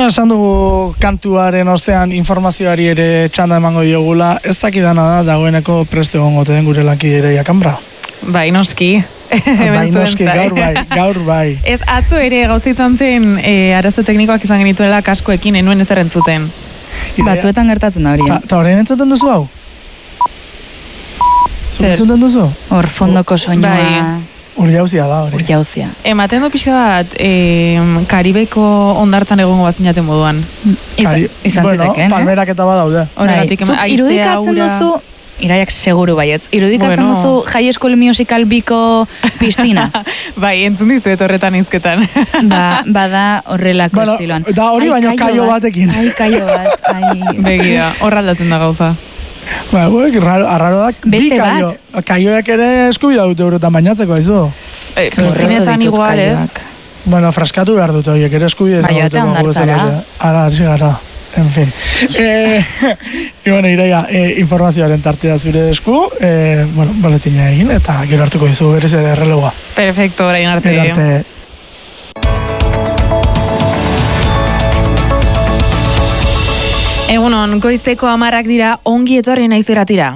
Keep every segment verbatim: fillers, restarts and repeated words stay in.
esan dugu kantuaren ostean informazioari ere txanda emango diogula, ez dakidana da dagoeneko preste egongo den gure lanki ere jakanbra. Bai, noski. Bai, noski, gaur bai, gaur bai. Ez atzo ere gauza izan zen e, arazo teknikoak izan genituela kaskoekin, enuen ezer entzuten. Batzuetan gertatzen da hori. Eta horrein entzuten duzu hau? Zer entzuten duzu? Hor fondoko soinua. Bai. Urjauzia da, hori. Urjauzia. Ematen du pixka bat, e, Karibeko ondartan egongo bazinaten moduan. Izan bueno, ziteken, eh? Palmerak eta badaude. Horregatik, bai. Irudikatzen duzu, iraiak seguru baiet, irudikatzen bueno. duzu High School Musical biko pistina. Bai, entzun dizuet horretan izketan. ba, bada horrelako bueno, estiloan. Da hori baino kaio batekin. Ai, kaio bat, ai. Begira, horra aldatzen da gauza. Ba, guek, arraro da, bi kaio. Kaioak ere eskubida dute horretan bainatzeko, haizu. E, Pistinetan igual, ez? Bueno, fraskatu behar dute horiek, ere eskubide bai, eta ondartzara. Ara, arzi gara, en fin. eh, y bueno, Iraia, eh, informazioaren tartea zure esku, eh, bueno, boletina egin, eta gero hartuko dizu berez ere errelegoa. Perfecto, orain arte. Gero arte. Egunon, goizeko hamarrak dira, ongi etorri naiz eratira.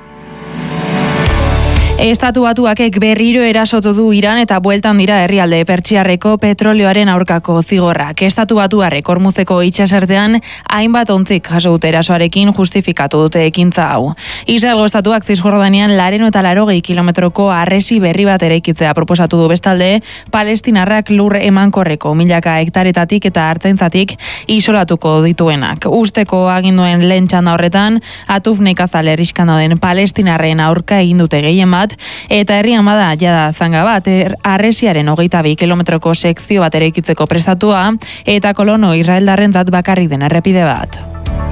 Estatu Batuakek berriro erasotu du Iran eta bueltan dira herrialde pertsiarreko petrolioaren aurkako zigorrak. Estatu Batuarrek Hormuzeko itsasertean hainbat ontzik jaso dute erasoarekin justifikatu dute ekintza hau. Israelgo estatuak Zisjordanian lareno eta larogei kilometroko harresi berri bat eraikitzea proposatu du bestalde, palestinarrak lur emankorreko milaka hektaretatik eta hartzaintzatik isolatuko dituenak. Usteko aginduen lehen txanda horretan, Atuf nekazal herriskan dauden palestinarren aurka egin dute gehien bat, eta herrian bada jada zanga bat, er, harresiaren hogeita bi kilometroko sekzio bat eraikitzeko prestatua, eta kolono israeldarrentzat bakarrik den errepide bat.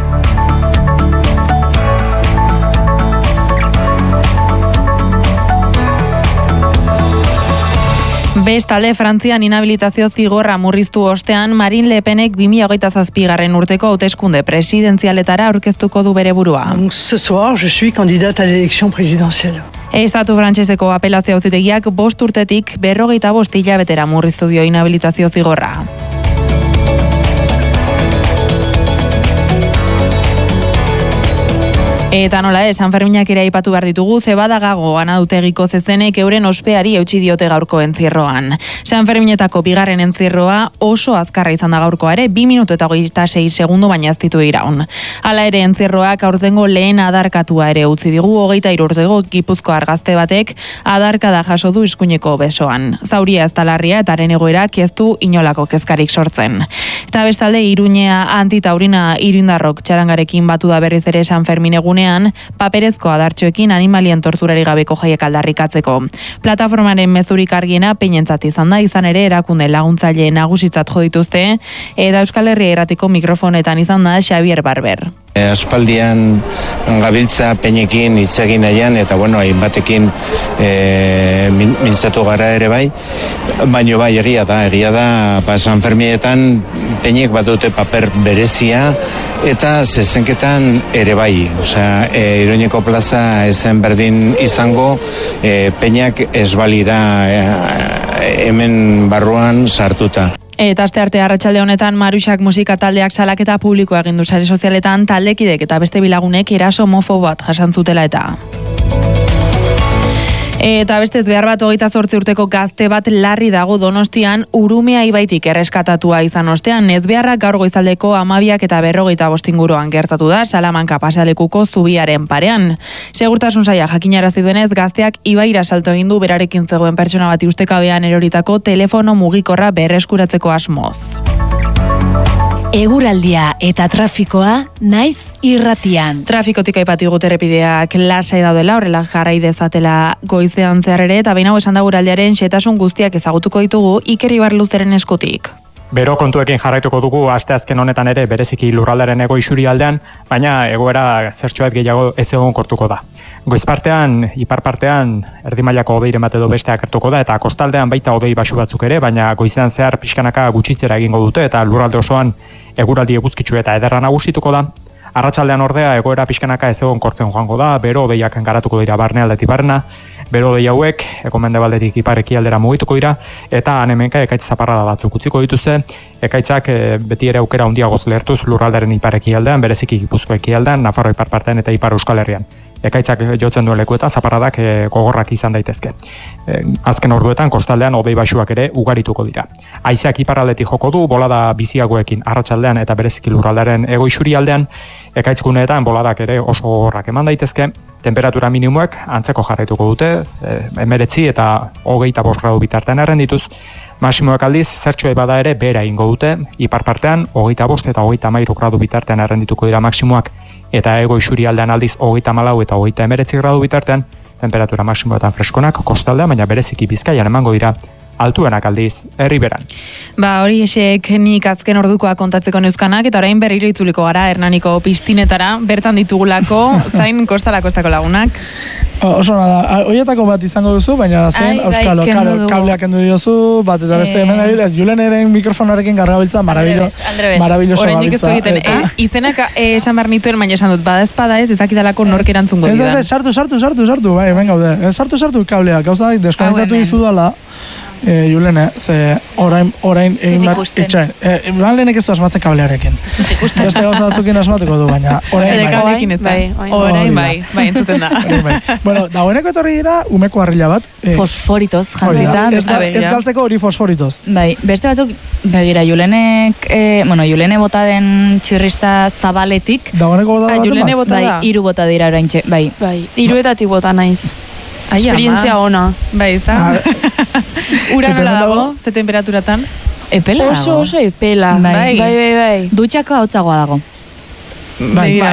Bestalde, Frantzian inhabilitazio zigorra murriztu ostean, Marine Le Penek bi mila hogeita zazpigarren urteko hauteskunde presidentzialetara aurkeztuko du bere burua. Donc, ce soir, je suis candidate à l'élection présidentielle. Estatu frantseseko apelazio auzitegiak bost urtetik berrogeita bost hilabetera murriztu dio inhabilitazio zigorra. Eta nola ez, San Ferminak ere aipatu behar ditugu, zebadagago anadutegiko zezenek euren ospeari eutsi diote gaurko entzierroan. San Ferminetako bigarren entzierroa oso azkarra izan da gaurkoa ere, bi minutu eta hogeita sei segundu baina ez ditu iraun. Hala ere entzierroak aurtengo lehen adarkatua ere utzi digu, hogeita hiru urteko Gipuzkoar gazte batek adarkada jaso du eskuineko besoan. Zauria ez talarria eta haren egoerak ez du inolako kezkarik sortzen. Eta bestalde, Iruñea antitaurina iruindarrok txarangarekin batu da berriz ere San Fermin egunean, paperezko adartxoekin animalien torturari gabeko jaiek aldarrikatzeko. Plataformaren mezurik argiena peinentzat izan da, izan ere erakunde laguntzaile nagusitzat jo dituzte, eta Euskal Herria Irratiko mikrofonetan izan da Xavier Barber. Aspaldian gabiltza peinekin hitz egin nahian, eta bueno, hainbatekin e, min, mintzatu gara ere bai, baino bai egia da, egia da, pa San Fermietan peinek badute paper berezia, eta zezenketan ere bai, osea, e, Iruñeko plaza ezen berdin izango, e, peinak ez balira e, hemen barruan sartuta. Eta aste arte arratsalde honetan Maruxak musika taldeak salaketa publikoa egin du sare sozialetan taldekidek eta beste bilagunek eraso homofobo bat jasan zutela eta. Eta bestez behar bat hogeita zortzi urteko gazte bat larri dago Donostian Urumea ibaitik erreskatatua izan ostean, ez beharrak gaur goizaldeko hamabiak eta berrogeita bostinguroan gertatu da Salamanka pasealekuko zubiaren parean. Segurtasun saila jakinarazi duenez, gazteak ibaira salto egin du berarekin zegoen pertsona bati ustekabean eroritako telefono mugikorra berreskuratzeko asmoz. Eguraldia eta trafikoa naiz irratian. Trafikotik aipatu dut errepideak lasai daudela, horrela jarrai dezatela goizean zehar ere, eta behin hau esan da guraldiaren xetasun guztiak ezagutuko ditugu Iker Ibarluzeren eskutik. Bero kontuekin jarraituko dugu asteazken honetan ere bereziki lurraldaren ego isuri aldean, baina egoera zertxoet gehiago ez egon kortuko da. Goiz partean, ipar partean, erdi mailako hodeiren bat edo beste agertuko da, eta kostaldean baita hodei basu batzuk ere, baina goizean zehar pixkanaka gutxitzera egingo dute, eta lurralde osoan eguraldi eguzkitsu eta ederra nagusituko da. Arratsaldean ordea egoera pixkanaka ez egon kortzen joango da, bero hodeiak garatuko dira barne aldetik barna, bero hodei hauek egomendebaldetik ipareki aldera mugituko dira, eta han hemenka ekaitz zaparrada batzuk utziko dituzte, ekaitzak e, beti ere aukera handiagoz lehertuz lurraldaren ipareki aldean, bereziki Gipuzkoa ekialdean, Nafarroa ipar partean eta Ipar Euskal Herrian. Ekaitzak jotzen duen lekuetan zaparradak e, gogorrak izan daitezke. E, azken orduetan kostaldean hodei baxuak ere ugarituko dira. Haizeak iparraldetik joko du, bolada biziagoekin arratsaldean eta bereziki lurraldaren hego isurialdean, ekaitzguneetan boladak ere oso gogorrak eman daitezke, temperatura minimoek antzeko jarraituko dute, emeretzi eta hogeita bost gradu bitartean errendituz, maximoek aldiz zertxoa bada ere bera ingo dute, ipar partean hogeita bost eta hogeita hamairu gradu bitartean errendituko dira maximoak, eta ego isurialdean aldiz hogeita hamalau eta hogeita emeretzi gradu bitartean, temperatura maximoetan freskonak kostaldean, baina bereziki Bizkaian emango dira altuenak aldiz, herriberan. Ba, hori esek nik azken ordukoa kontatzeko neuzkanak, eta orain berriro itzuliko gara Hernaniko pistinetara, bertan ditugulako, zain kostalako estako lagunak. Oso nada, horietako bat izango duzu, baina zen, euskalo, kableak endu diozu, bat eta beste hemen dabil, ez Julen eren mikrofonarekin garrabiltza, marabilloso gabiltza. Izenak esan behar nituen, baina esan dut, bada ezpada ez, ezakidalako nork erantzungo didan. Ez, ez, sartu, sartu, sartu, sartu, bai, hemen gaude, sartu, sartu kableak, gauza da, deskonektatu dizu dala, E, Julene, ze orain, orain egin behar itxain. E, Ban lehenek ez du asmatzen kablearekin. Beste gauza batzukin asmatuko du, baina orain bai. bai. Orain bai, bai entzuten da. Bueno, dagoeneko etorri dira, umeko harrila bat. E, fosforitoz, jantzita. Ez, ez galtzeko hori fosforitoz. Bai, beste batzuk, begira, Julenek, e, bueno, Julene bota den txirrista zabaletik. Dagoeneko bota da Julene bota da? Bai, hiru bota dira oraintxe, bai. Bai, hiruetatik bota naiz. Ai, esperientzia ona. Bai, ez da? Ura nola dago, ze temperaturatan? Epela dago. Oso, oso epela. Bai, bai, bai. bai. Dutxako hautzagoa dago. Bai, bai.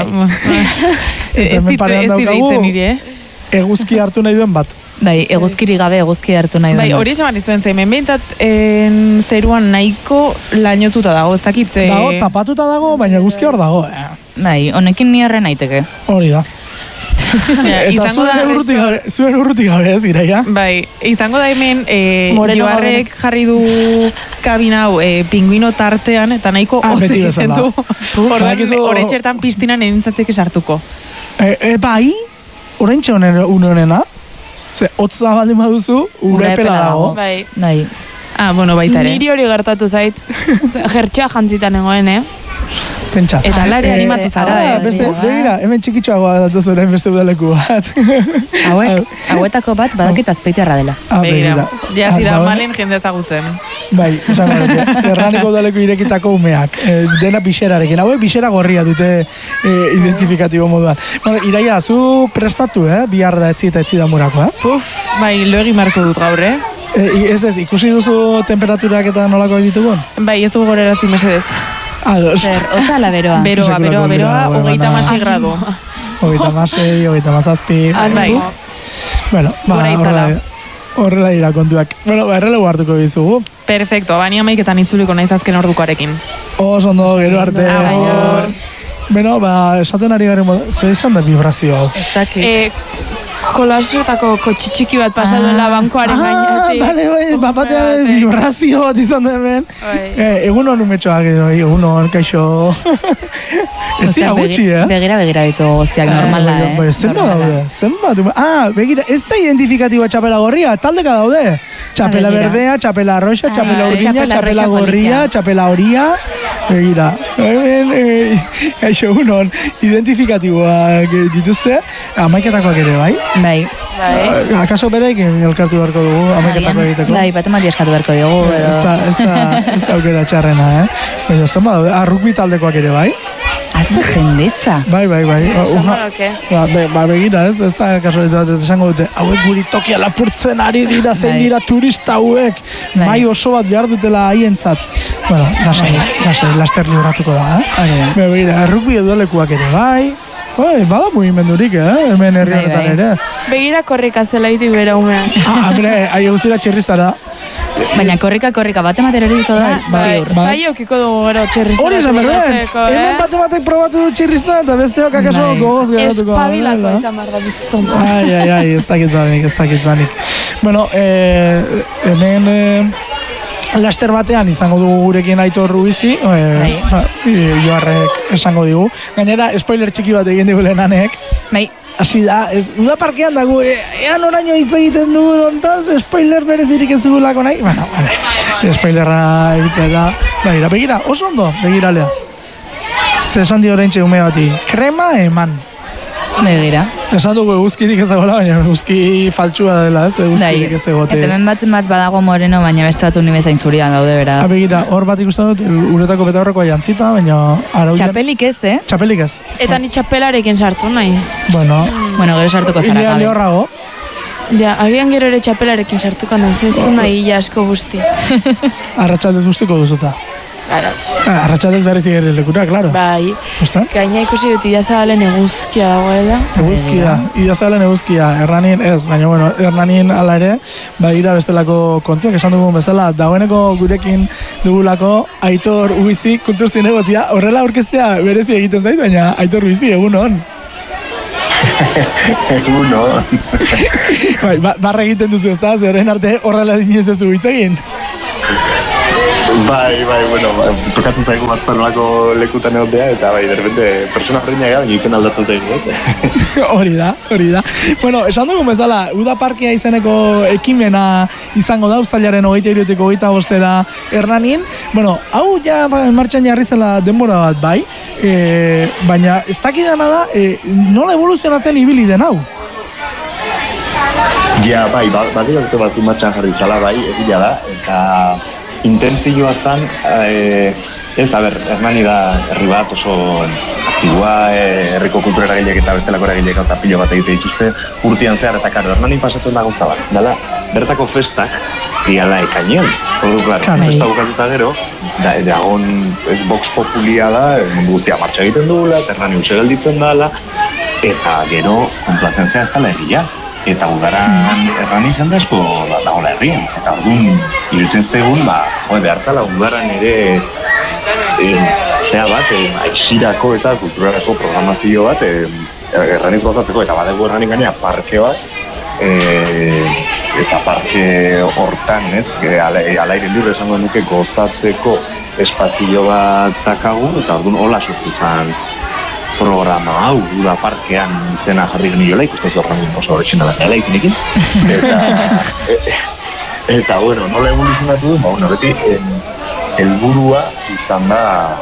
Ez dit eitzen nire, eh? Eguzki hartu nahi duen bat. Bai, eguzkiri gabe eguzki hartu nahi duen. Bai, hori esan izuen zen, behintzat zeruan nahiko lainotuta dago, ez dakit. Dago, tapatuta dago, baina eguzki hor dago. Bai, honekin ni horren naiteke. Hori da. Ja, eta zuen urrutik gabe, zuen urrutik gabe ez gira, Bai, izango da hemen e, Joarrek jarri du kabina hau e, pingüino tartean, eta nahiko ah, hotzik egiten du. Horren txertan piztinan enintzateke sartuko. E, e, bai, horren txonen unionena, ze hotza baldin baduzu, urepela dago. Bai. Bai. Ah, bueno, baita ere. Niri hori gertatu zait. Jertxea jantzitan egoen, eh? Pentsa. Eta lare animatu zara, eh? Beste, begira, hemen txikitxoagoa datu zuen beste udaleku bat. Hauek, hauetako bat badakit azpeitiarra dela. Ah, begira, jasi da malen jende ezagutzen. Bai, esan gara, Hernaniko udaleku irekitako umeak, e, dena bixerarekin. Hauek bixera gorria dute e, identifikatibo moduan. Bueno, Iraia, zu prestatu, eh? Bihar da etzi eta etzi da murako, eh? Puf, bai, lo egin marko dut gaur, eh? E, ez ez, ikusi duzu temperaturak eta nolako ditugun? Bai, ez dugu gorera zimesedez. Ados. Zer, oza ala beroa? Beroa, beroa, beroa, hogeita masei gradu. Hogeita masei, hogeita mazazpi. Bai. Bueno, ba, horrela, horrela dira kontuak. Bueno, ba, errelegu hartuko dizugu. Perfecto, bani amaiketan itzuliko naiz azken ordukoarekin. Oso ondo, gero arte. Agur. Bueno, ba, esaten ari garen, zer izan da vibrazio hau? Ez dakit. Eh, Kolasiotako kotxitxiki bat pasaduela bankoaren gainetik. Ah, bale, bai, bapatean vibrazio bat izan da hemen. Eh, egun hon umetxoak edo, egun hon, kaixo. Ez dira gutxi, eh? Begira, begira ditu guztiak normala, eh? Bai, zenbat daude, zenbat. Ah, begira, ez da identifikatiboa txapela gorria, taldeka daude. Txapela berdea, txapela arroxa, txapela urdina, txapela gorria, txapela horia. Begira, hemen, kaixo, egun hon, identifikatiboak dituzte, amaiketakoak ere, bai? Bai. Bai. Akaso berekin elkartu beharko dugu, amaiketako egiteko? Bai, bat emati eskatu beharko dugu. Ez da, ez da, ez da aukera txarrena, eh? Baina, zenba daude, ah, rugby taldekoak ere, bai? Azte jendetza. Bai, bai, bai. Zamarake. Ba, be, ba, begira, ez, ez da kasualitate esango dute, hauek guri tokia lapurtzen ari dira, zein dira turista hauek, bai oso bat behar dutela haientzat. Bueno, lasai, lasai, laster libratuko da, eh? Be, begira, rugby edulekuak ere, bai. Bai, bada mugimendurik, eh? Hemen herri honetan ere. Begira korrika zela iti bera umean. Ah, hambre, ahi guztira txerriztara. Baina korrika, korrika, bate matera erudiko da. Bai, zai eukiko dugu gero txerriztara. Hori esan berden, hemen bate batek probatu du txerrizta eta besteok akaso gogoz geratuko. Espabilatu izan behar da bizitzon. Ai, ai, ai, ez dakit banik, ez dakit banik. Bueno, eh, hemen... Eh, laster batean izango dugu gurekin Aitor Rubizi, e, ba, Joarrek esango digu. Gainera, spoiler txiki bat egin digu lehenanek. Bai. Hasi da, ez, uda parkean dago, e, ean oraino hitz egiten dugu, ontaz, spoiler berezirik ez dugulako nahi. Bueno, vale, spoilerra egitea da. Begira, begira, oso ondo, begiralea. Zesan dio oraintxe ume bati, krema eman. Begira. Esan dugu eguzkirik ez dagoela, baina eguzki faltsua dela, ez, eguzkirik ez egote. Eta hemen batzen bat badago moreno, baina beste batzu nime zain zurian gaude, beraz. Ha, begira, hor bat ikusten dut, uretako betaurrekoa jantzita, baina araudian... Txapelik ez, eh? Txapelik ez. Eta ni txapelarekin sartu naiz. Bueno, bueno, gero sartuko zara gabe. Lehorrago. Ja, agian gero ere txapelarekin sartuko naiz, ez du nahi ila asko busti. Arratxaldez guztiko duzuta. Claro. Ah, arratxaldez berriz igeri lekura, claro. Bai. Osta? Gaina ikusi dut idazabalen eguzkia dagoela. Eguzkia, idazabalen eguzkia, Hernanin ez, baina bueno, Hernanin ala ere, ba ira bestelako kontuak esan dugun bezala, dagoeneko gurekin dugulako Aitor Ubizi kultur zinegotzia, horrela aurkeztea berezi egiten zait, baina Aitor Ubizi, egun hon. Egun hon. Bai, barra egiten duzu ez da, zerren arte horrela dinez duzu hitz egin. Bai, bai, bueno, tokatzen zaigu bat nolako lekutan egotea, eta bai, derbente, persona horreina gara, baina izen aldatzen zaigu. Hori da, hori da. Bueno, esan dugun bezala, Uda Parkea izeneko ekimena izango da, uztailaren hogeita hiruteko hogeita bostera Hernanin. Bueno, hau ja martxan jarri zela denbora bat, bai, e, baina ez dakidana da, e, nola evoluzionatzen ibili den hau? Ja, bai, badira dute bat martxan jarri zela, bai, egia da, eta... Intentzioa zan, eh, ez, a ber, Hernani da herri bat oso aktiboa, eh, herriko kultura eragileak eta bestelako eragileak eta pilo bat egite dituzte urtean zehar, eta karo, Hernanin pasatzen da gauza bat, dala, bertako festak, diala ekainean, ordu, klaro, festa bukatuta gero, da, dagon, ez, box populia da, mundu guztia martxa egiten duela, eta Hernani utxe gelditzen dala, eta gero, konplazentzia ez dala egia. Eta udaran Hernanin izan da esko dagoela herrian. Eta orduan, irutzen zegoen, ba, joe, behartala udaran ere zea bat, aizirako eta kulturarako programazio bat Hernanin gozatzeko, eta badego Hernanin gainea parke bat, eta parke hortan, ez, alaire libre esango nuke gozatzeko espazio bat takagu, eta orduan hola sortu zen programa hau, Uda Parkean izena jarri geniola, ikusten zorran oso horretxena da gela ikunekin. Eta, eta, bueno, nola evoluzionatu du, ba, bueno, beti, helburua izan da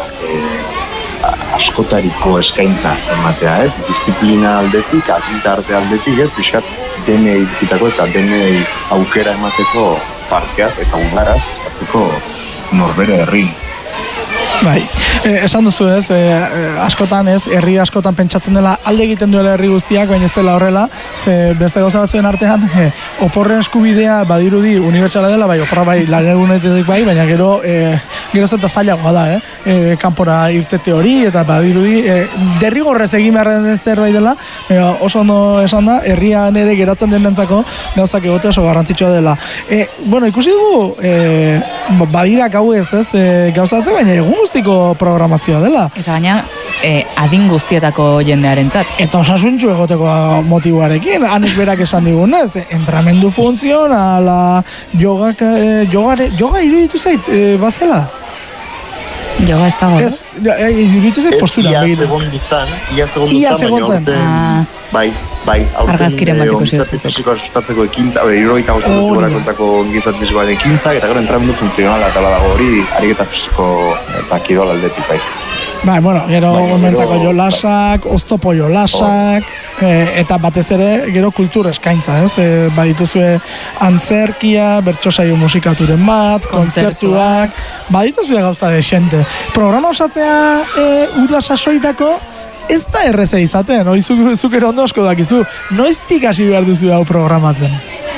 askotariko eskaintza ematea, ez? Disiplina aldetik, azinta arte aldetik, ez? Piskat, denei bizitako eta denei aukera emateko parkeaz eta udaraz, hartuko norbere herri. Bai, eh, esan duzu ez, eh, askotan ez, herri askotan pentsatzen dela alde egiten duela herri guztiak, baina ez dela horrela, ze beste gauza batzuen artean, eh, oporren eskubidea badirudi unibertsala dela, bai, oporra bai, lanegunetetik bai, baina gero, eh, gero ez da zailagoa da, eh, eh, kanpora irtete hori, eta badirudi, eh, derrigorrez egin beharren den zerbait dela, eh, oso ondo esan da, herrian ere geratzen denentzako gauzak egote oso garrantzitsua dela. Eh, bueno, ikusi dugu, eh, badira gau ez ez, eh, gauzatzen, baina egun guztiko programazioa dela. Eta baina, eh, adin guztietako jendearentzat. Eta osasuntxu egoteko motibuarekin, hanik berak esan digunez, entramendu funtzionala, yoga, eh, yoga, yoga iruditu zait, eh, bazela? Yoga ez dago, ez? Ez iruditu zait postura. Ez, ia segon bizan, ia segon bizan, ia segon zen. Bai, bai, argazkiren bat ikusi ez. Fisikoa sustatzeko ekintza, irroita gozatu zugora kontako ongizat bizikoan ekintza, eta gero entramendu funtzionala eta badago hori, ariketa fisiko eta kidola aldetik, bai. Bai, bueno, gero gomentzako jolasak, oztopo jolasak, e, eta batez ere, gero kultur eskaintza, ez? E, badituzue antzerkia, bertsosaio musikaturen bat, kontzertuak, badituzue gauza de xente. Programa osatzea e, Uda sasoirako, ez da erreze izaten, hori zuk, zuk ere ondo asko dakizu. Noiztik hasi behar duzu hau programatzen?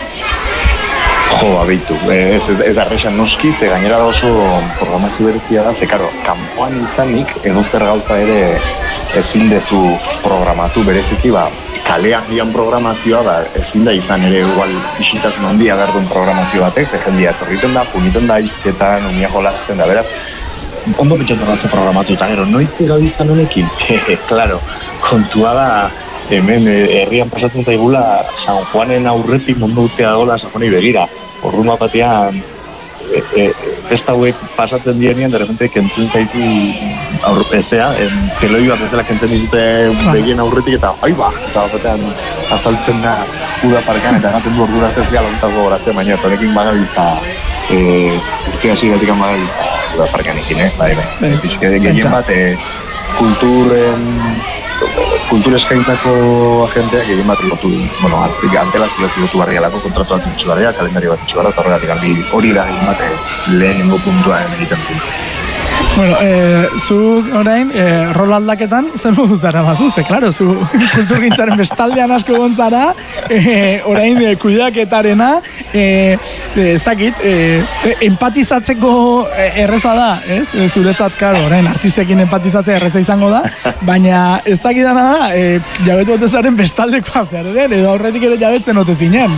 Jo, abeitu, ez, ez, ez arrexan noski, ze gainera da oso programazio berezia da, ze karo, kanpoan izanik, edozer gauza ere ezin dezu programatu bereziki, ba, kalean dian programazioa, ba, ezin da izan ere igual isitasun handia gardun programazio batek, ze jendia zorriten da, puniten da, izketan, unia jolazten da, beraz, ondo pentsatu batzu programatu, eta gero, noiz gaudizan honekin? Claro, kontua da, hemen herrian pasatzen zaigula San Juanen aurretik mundu guztia dagoela San Juanei begira. Orduan batean e, e, festa hauek pasatzen dienean, de repente kentzen zaitu aurrezea, teloi bat ezela kentzen ditute begien aurretik eta ai ba, eta batean azaltzen da uda parkean eta gaten du ordura zezia lontako goratzen, baina honekin bagabiltza urte hasi gatik bagabiltza uda parkean ekin, eh? Bai, bai. Pizke gehien bat kulturen kultur eskaintzako agenteak egin bat lotu, bueno, antelak lotu barrialako, kontratu bat itxu barria, kalendario bat itxu barra, eta horregatik aldi hori da egin bat lehenengo puntuan egiten du. Bueno, eh, zu orain, eh, rol aldaketan, zer moduz dara mazu, ze, klaro, zu kulturgintzaren bestaldean asko gontzara, eh, orain eh, kudeaketarena, eh, ez dakit, eh, empatizatzeko erreza da, ez? E, zuretzat, klaro, orain, artistekin empatizatzea erreza izango da, baina ez dakitana da, eh, jabetu otezaren bestaldekoa zer den, edo aurretik ere jabetzen ote zinen.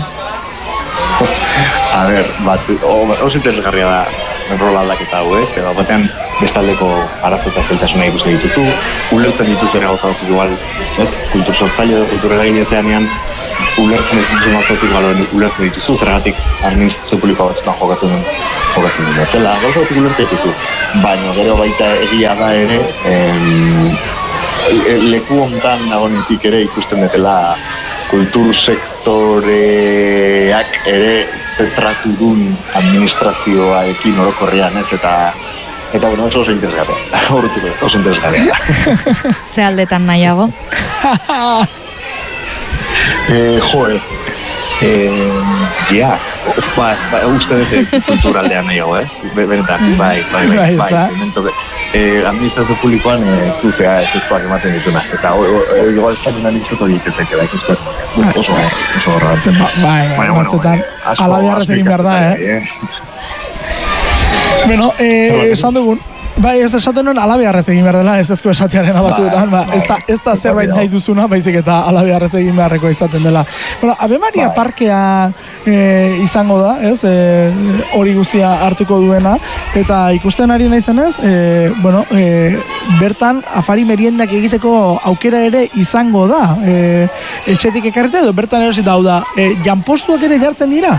A ber, bat, oso interesgarria da, rol aldaketa hau, ez? Eta batean bestaldeko arazo eta zeltasuna ikusten dituzu, ulertzen dituzu ere gauza batzuk igual, ez? Kultur sortzaile edo kulturela ginezeanean, ulertzen ez dituzu gauzatik baloren ulertzen dituzu, zergatik administrazio publikoa batzutan jokatzen jokatzen dut. Zela, gauza batzuk ulertzen dituzu, baina gero baita egia da ere, em, leku hontan nagonetik ere ikusten dutela kultur sektoreak ere zentratu dun administrazioarekin orokorrean, ez, eta eta bueno, oso oso interesgarria, horretuko, oso interesgarria. Ze aldetan nahiago? eh, joe, eh, ja, ba, ba, uste dut kulturaldean nahiago, eh? Benetan, bai, bai, bai, bai, bai, Eh, administrazio publikoan eh, zuzea ezkoak ematen dituna. Eta igual zaten anitzuko ditetek da ikusten. Oso, oso horra. Bai, bai, batzutan alabiarrez egin behar da, eh? Bueno, eh, esan dugun, bai, ez esaten nuen alabiarrez egin behar dela, ez ezko esatearen abatzuetan, ba, ez da, ez da zerbait nahi duzuna, baizik eta alabiarrez egin beharreko izaten dela. Bueno, Ave Maria parkea e, izango da, ez, e, hori guztia hartuko duena, eta ikusten ari naizenez, e, bueno, e, bertan afari meriendak egiteko aukera ere izango da, e, etxetik ekarrete edo bertan erosita hau da, e, janpostuak ere jartzen dira?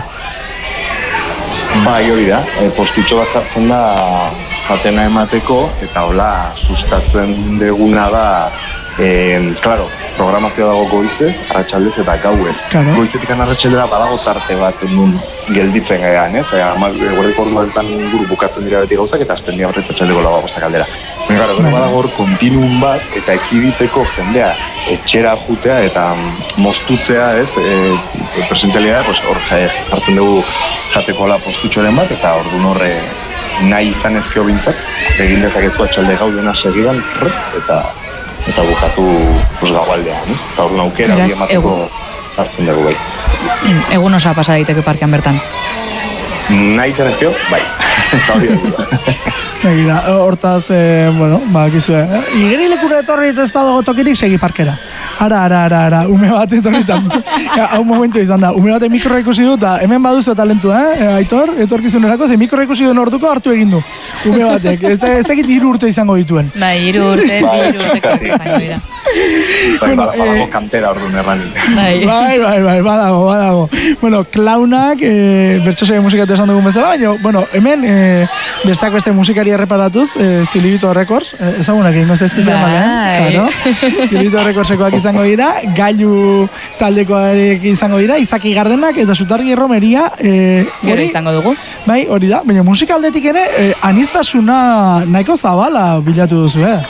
Bai, hori da, e, postitxo bat hartzen da jatena emateko, eta hola sustatzen deguna da, eh, claro, programazioa dago goizez, arratsaldez eta gauez. Claro. Goizetik arratsaldera badago tarte bat nun gelditzen gehan, ez? Guardiko orduetan inguru bukatzen dira beti gauzak, eta azten dira arratsaldeko lagoa bostak aldera. Baina, claro, gero badago hor kontinuum bat, eta ekibiteko jendea etxera jutea eta moztutzea, ez? E, presentaliada, pues, hor jartzen dugu jateko la postutxoren bat, eta orduan horre nahi izan ezkeo bintzat, egin dezakezu atxalde gaudena segidan, eta eta bukatu pues, gaualdean, eh? Eta orduan aukera hori emateko hartzen dugu bai. Egun osa pasa daiteke parkean bertan? Nahi izan ezkeo, bai. Eta hori dugu. Egira, hortaz, eh, bueno, ba, gizue, eh? Igeri lekura etorri eta ez badago tokirik segi parkera. Ara, ara, ara, ara, ume bat etorritan. Hau momentu izan da, ume bat mikroa ikusi du, eta hemen baduzu talentu, eh? Aitor, etorkizunerako, ze mikroa ikusi duen orduko hartu egin du. Ume batek, ez dakit hiru urte izango dituen. Bai, hiru urte, hiru urteko izango dira. Bai, badago kantera orduan erranik. Bai, bai, bai, badago, badago. Bueno, klaunak, eh, bertxosei musikatu esan dugun bezala, baina, bueno, hemen, eh, bestak beste musikari erreparatuz, eh, Zilibito Records, eh, ezagunak egin, ez ezkizan balean, claro. Zilibito Recordsekoak izango dira, Gailu taldekoarek izango dira, Izaki Gardenak eta Sutargi Erromeria. Eh, Gero izango dugu. Bai, hori da, baina musikaldetik ere, eh, aniztasuna nahiko zabala bilatu duzu, eh?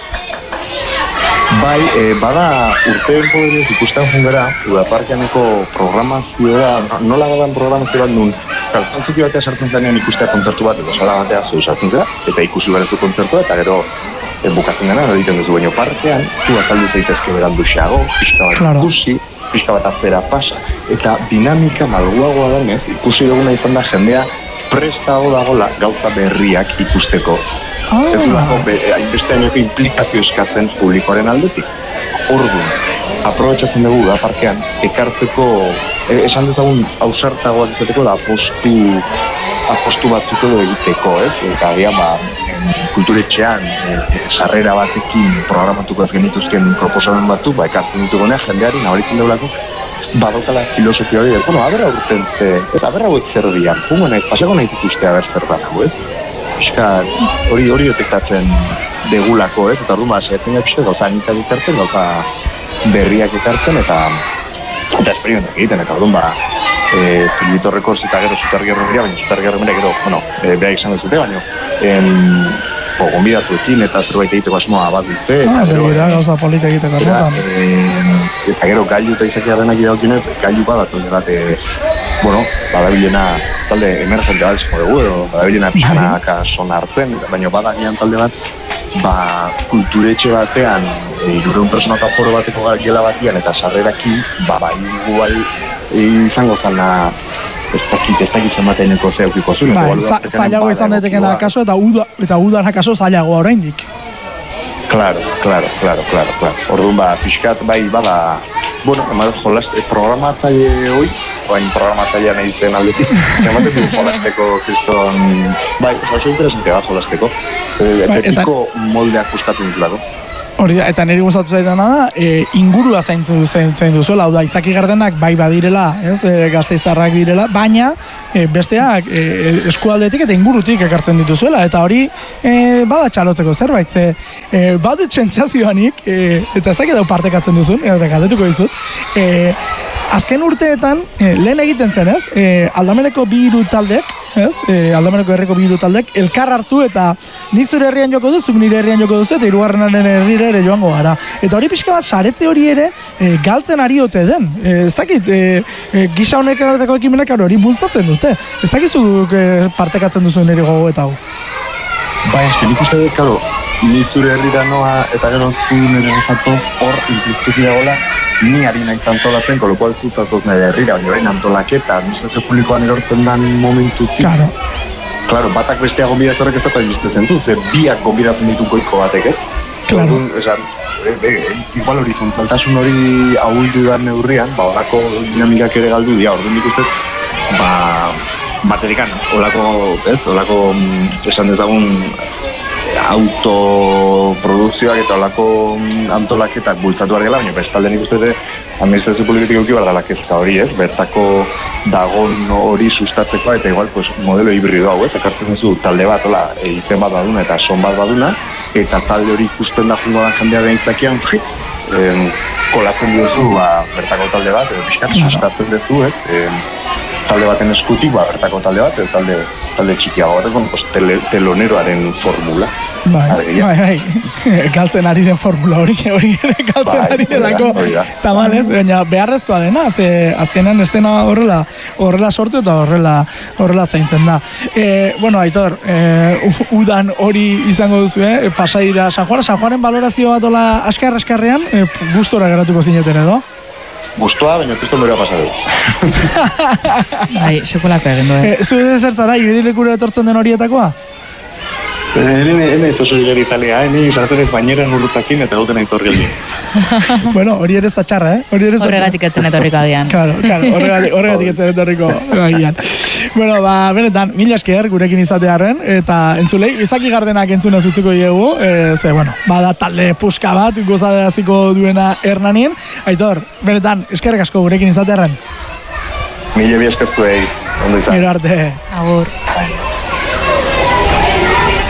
Bai, e, bada urteen poderioz ikusten jungera, Udaparkeaneko programazioa, nola badan programazio bat nun, kalzantziki batea sartzen zanean ikustea kontzertu bat, eta sala batea zeu sartzen zera, eta ikusi barezu kontzertua, eta gero e, bukatzen dena, egiten duzu baino parkean, zu azaldu zaitezke berandu xago, pixka bat claro. Ikusi, pixka bat azera pasa, eta dinamika malguagoa denez, ikusi duguna izan da jendea prestago dagola gauza berriak ikusteko. Oh. Ez dudako, hainbeste hainoko implikazio eskatzen publikoaren aldetik. Orduan, aprobetxatzen dugu da parkean, ekartzeko, esan dezagun ausartagoak izateko da apostu, apostu batzuk edo egiteko, ez? Eta agian, ba, kulturetxean, e, sarrera batekin programatuko ez genituzken proposamen batzuk, ba, ekartzen ditugunea, jendeari nabaritzen deulako, badokala filosofia hori, bueno, aberra urten ze, ez, aberra hauek zer dian, jungo nahi, pasako nahi ikuste aber zer da nago, ez? Piska, hori hori detektatzen degulako, ez? Eta orduan, ba, segatzen gara pixka, gauza anitzak ekartzen, gauza berriak ekartzen, eta eta esperimentak egiten, eta orduan, ba, e, Zilbito Records eta gero Zutar Gerro dira, baina Zutar Gerro gero, bueno, e, beha izan duzute, baina, em, po, gonbidatuekin eta zerbait egiteko asmoa bat dute. Ah, begira, gauza polita egiteko asmotan. Eta gero gailu eta izakiarenak idaukinez, gailu badatu bat, e, bueno, badabilena talde emergente bat ziko dugu, edo badabilena pixanaka sona hartzen, baina badagian talde bat, ba, kulturetxe batean, hirurehun pertsona eta foro bateko gela batian, eta sarrerakin, ba, ba, igual izango zana, ez dakit, ez dakit zenbateneko zeukiko zuen. Ba, zailago izan daitekena kaso, eta uda, eta udara kaso zailago oraindik. Claro, claro, claro, claro, claro. Orduan, ba, pixkat, bai, bada, bueno, ematez jolaz, programatzaile hoi, oain programatzailea nahi zen aldetik, ematez du jolazteko, kriston, bai, oso interesantea da jolazteko, epiko moldeak gustatu ditulako. Hori da, eta niri gustatu zaidana da, e, ingurua zaintzen zain duzuela, hau da, Izaki Gardenak bai badirela, ez, e, Gasteiztarrak direla, baina e, besteak e, eskualdetik eta ingurutik ekartzen dituzuela, eta hori e, bada txalotzeko zerbait, ze e, badu txentsazioanik, e, eta ez dakit hau partekatzen duzun, eta galdetuko dizut, e, azken urteetan, e, lehen egiten zen, ez, e, Aldameneko bi hiru taldek, ez, e, Aldameneko herriko bi hiru taldek, elkar hartu eta ni zure herrian joko duzuk, nire herrian joko duzu, eta hirugarrenaren herrira ere joango gara. Eta hori pixka bat, saretze hori ere, e, galtzen ari ote den. E, ez dakit, e, e, gisa honekatako ekimenek hori bultzatzen dute. Ez dakizuk e, partekatzen duzu nire gogo eta hau. Bai, nik uste dut, karo, ni zure herrira noa eta gero zu nire gozatu hor implizituki dagoela, ni harina izan antolatzen, koloko altzutatoz nire herrira, baina baina antolaketa, administrazio publikoan erortzen dan momentutik. Claro. Claro, batak bestea gonbidatorrek ez da biztetzen du, ze biak gonbidatzen ditu goiko batek, ez? Claro. Esan, e, e, igual hori, zontzaltasun hori ahuldu da neurrian, ba, horako dinamikak ere galdu dira, orduan dik ustez, ba, baterikan, horako, ez, horako, esan dezagun, autoprodukzioak eta horako antolaketak bultzatu behar gela, baina bestalde nik ustez, administrazio politiko euki behar dela kezka hori, ez, bertako dagon hori sustatzeko, eta igual, pues, modelo hibrido hau, ez, ekartzen duzu talde bat, hola, izen bat baduna eta son bat baduna, eta talde hori ikusten da jungo da jendea behintzakian, eh, kolatzen duzu, ba, bertako talde bat, edo pixkat sustatzen duzu, ez, eh, talde baten eskutik, ba, bertako talde bat, edo talde, talde txikiago bat, pues, tele, teloneroaren formula. Bai, bai, bai, galtzen ari den formula hori, hori galtzen bai, ari delako, tamalez, baina beharrezkoa dena, ze azkenean estena horrela, horrela sortu eta horrela, horrela zaintzen da. E, bueno, Aitor, e, udan hori izango duzu, eh? Pasaira, San Juan, San Juanen balorazio bat ola askar-askarrean, e, gustora geratuko zineten edo? Gustua, baina kriston beroa pasadu. Bai, sekulako egin du, eh? E, zu ez zertzara, iberilekura etortzen den horietakoa? Hene ez oso igari talea, hene izartzen ez baineren urrutakin eta gauten aitor geldi. Bueno, hori ere ez da txarra, eh? Horregatik etzen etorriko adian. Claro, claro, horregatik, horregatik etzen etorriko agian. Bueno, ba, benetan, mila esker gurekin izatearen, eta entzulei, Izaki Gardenak entzuna zutzuko diegu, e, ze, bueno, bada talde puska bat, gozaderaziko duena Hernanien. Aitor, benetan, eskerrik asko gurekin izatearen. Mila bi eskertu egin, ondo izan. Gero arte. Agur.